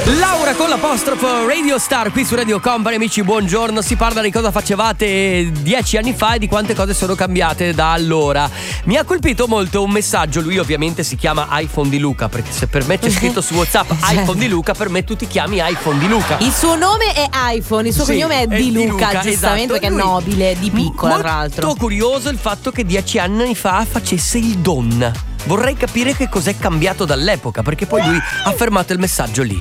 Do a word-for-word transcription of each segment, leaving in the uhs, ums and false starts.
Laura con l'apostrofo Radio Star qui su Radio Company. Amici, buongiorno. Si parla di cosa facevate dieci anni fa e di quante cose sono cambiate da allora. Mi ha colpito molto un messaggio. Lui ovviamente si chiama iPhone di Luca, perché se per me c'è scritto su WhatsApp iPhone di Luca, per me tu ti chiami iPhone di Luca. Il suo nome è iPhone, il suo Sì, cognome è è Di Di Luca, Luca, giustamente, esatto. perché è Lui- nobile, di piccola, tra l'altro. Molto curioso il fatto che dieci anni fa facesse il Don. Vorrei capire che cos'è cambiato dall'epoca, perché poi lui ha fermato il messaggio lì.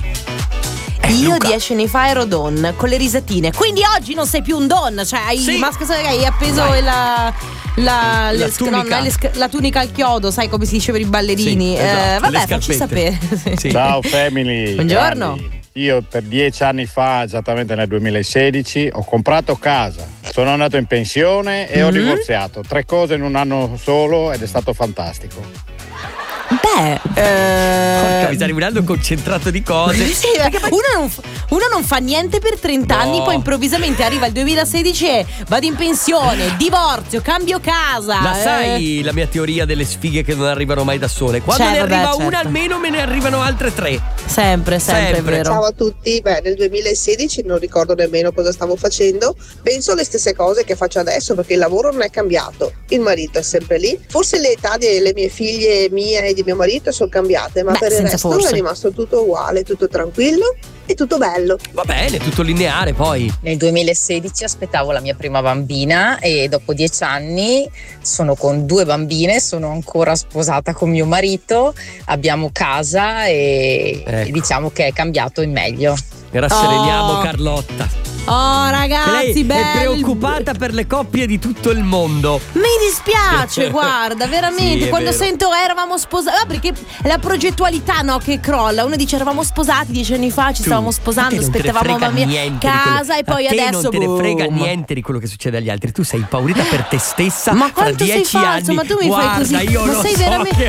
Eh, Io Luca. dieci anni fa ero Don con le risatine. Quindi oggi non sei più un Don. Cioè hai, Sì. maschera, hai appeso Vai. la La, le sc- tunica. no, non è le sc- la tunica al chiodo, sai come si dice per i ballerini. Sì, esatto, eh, le vabbè, facci sapere. scarpette. Sì. Ciao family. Buongiorno. Gianni. Io per dieci anni fa, esattamente nel duemilasedici, ho comprato casa, sono andato in pensione e ho Mm-hmm. divorziato. Tre cose in un anno solo ed è stato fantastico. Beh, Porca eh, miseria, un anno concentrato di cose. sì, uno, non, f- uno non fa niente per trenta No. anni, poi improvvisamente arriva il duemilasedici e vado in pensione, divorzio, cambio casa. La eh. sai la mia teoria delle sfighe che non arrivano mai da sole? Quando Cioè, ne vabbè, arriva certo. una almeno me ne arrivano altre tre. Sempre, sempre, Sempre. è vero. Ciao a tutti, beh nel duemilasedici non ricordo nemmeno cosa stavo facendo, penso le stesse cose che faccio adesso perché il lavoro non è cambiato, il marito è sempre lì, forse le età delle mie figlie, mia e di mio marito sono cambiate, ma Beh, per il senza resto forse. è rimasto tutto uguale, tutto tranquillo e tutto bello. Va bene, tutto lineare poi. Nel duemilasedici aspettavo la mia prima bambina e dopo dieci anni sono con due bambine, sono ancora sposata con mio marito, abbiamo casa e, Ecco. e diciamo che è cambiato in meglio. Rassereniamo Oh. Carlotta. Oh Che ragazzi, lei bello. è preoccupata per le coppie di tutto il mondo. Mi dispiace, guarda, veramente. Sì, è quando vero. sento eh, eravamo sposati. Ah, perché è la progettualità, no, che crolla. Uno dice eravamo sposati dieci anni fa, ci Tu, stavamo a te sposando, non te ne aspettavamo frega bambini, niente di quello- casa e poi a te adesso non te ne frega boom. niente di quello che succede agli altri. Tu sei impaurita per te stessa. Ma fra quanto sei dieci falso, anni. ma tu mi fai Guarda, così. io Ma lo sei so veramente- che